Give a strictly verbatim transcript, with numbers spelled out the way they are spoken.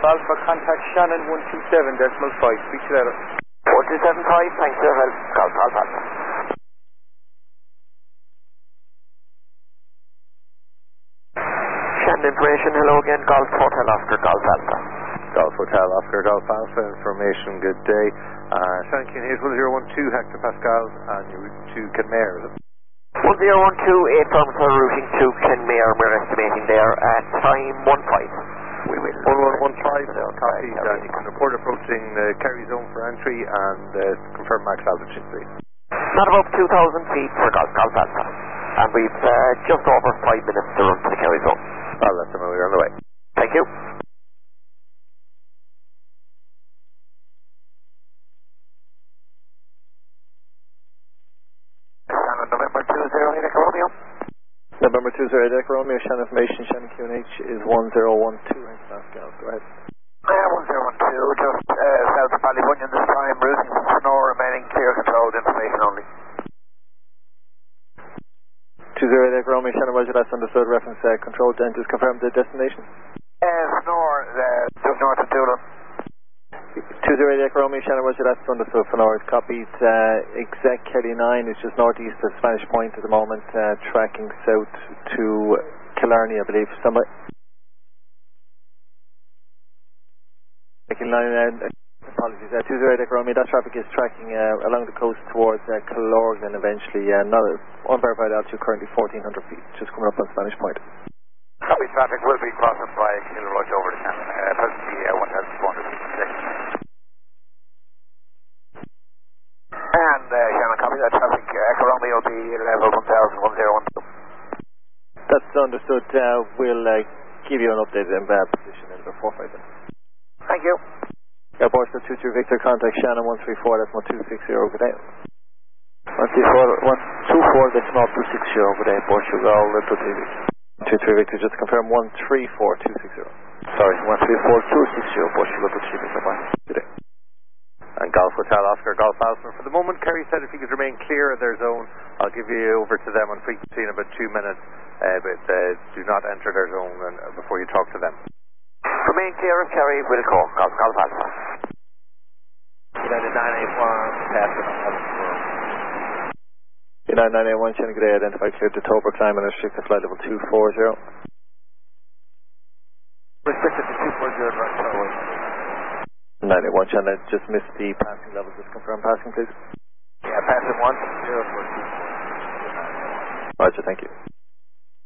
Alpha, contact Shannon one two seven decimal five. Speak to you later. one two seven five, thanks for your help. Golf Alpha. Shannon information, hello again, Golf Hotel Oscar, Golf Alpha. Golf Hotel Oscar, Golf Alpha, information, good day. Uh, Shannon Keane, one zero one two hectopascals, and you're route to Kenmare, is it? one zero one two, eight firms are routing to Kenmare, we're estimating there at time one five. We will. one one one five, copy, and you can report approaching the Kerry zone for entry and uh, confirm max altitude, please. Not above two thousand feet for Golf, Golf Alpha. And we've uh, just over five minutes to run to the Kerry zone. I'll let them know we're on the way. Thank you. November two zero, Echo Romeo. November two zero, Echo Romeo, Shannon information, Shannon Q N H is one zero one two hectopascals, go ahead. Uh, one zero one two, just uh, south of Ballybunion this time, routing from Snore, remaining clear controlled, information only. two zero, Echo Romeo, Shannon Roger, that's understood, reference uh, control, then just confirm the destination. Uh, Snore, uh, just north of Doolin. two zero, Echo Romeo, Shannon Roger, that's understood for North, copied, uh, exec Kelly nine is just northeast of Spanish Point at the moment, uh, tracking south to Killarney, I believe, somewhere. Nine, uh, apologies, uh, two zero, Echo Romeo, that traffic is tracking uh, along the coast towards uh, Killorglin eventually, uh, not unverified altitude, currently fourteen hundred feet, just coming up on Spanish Point. Copy, traffic will be crossing by Kilroy over to Shannon, uh, presently uh, one thousand four hundred feet per second. And uh, Shannon, copy that traffic, uh, Echo Romeo will be level one thousand one zero one two. That's understood, uh, we'll uh, give you an updated uh, position in about four five minutes. Thank you. Yeah, Borstar two two Victor, contact Shannon one three four, that's one two six zero, good day. one three four, one two four, that's not two six zero, good day, Portugal, two three Victor. two three Victor, just confirm one three four two six zero. Sorry, one three four two six zero, Portugal, two three Victor, bye. Good day. And Golf Hotel Oscar, Golf Alpha. For the moment, Kerry said if you could remain clear of their zone, I'll give you over to them on frequency in about two minutes, uh, but uh, do not enter their zone and, uh, before you talk to them. Remain clear of Kerry, will call, Golf, Golf Alpha. United nine eight one, passing on United nine eight one, Shannon, good day, identify cleared to Tober, climb and restrict to flight level two four zero. Restricted to two four zero, right, forward. nine eight one, Shannon, just missed the passing level, just confirm passing, please. Yeah, passing one, zero four two. Roger, thank you.